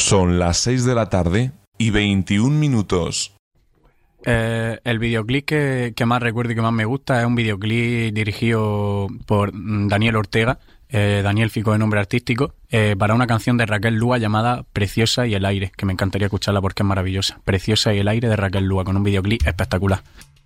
Son las 6 de la tarde y 21 minutos. El videoclip que más recuerdo y que más me gusta es un videoclip dirigido por Daniel Ortega, Daniel Fico de nombre artístico, para una canción de Raquel Lúa llamada Preciosa y el aire, que me encantaría escucharla porque es maravillosa. Preciosa y el aire de Raquel Lúa, con un videoclip espectacular.